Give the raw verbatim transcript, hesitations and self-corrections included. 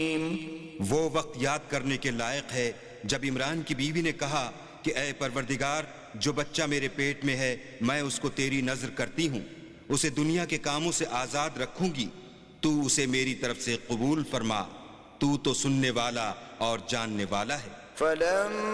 वो वक्त याद करने के लायक है जब इमरान की बीवी ने कहा कि ऐ परवरदिगार, जो बच्चा मेरे पेट में है मैं उसको तेरी नजर करती हूँ, उसे दुनिया के कामों से आजाद रखूंगी, तू उसे मेरी तरफ से कबूल फरमा, तू तो सुनने वाला और जानने वाला है।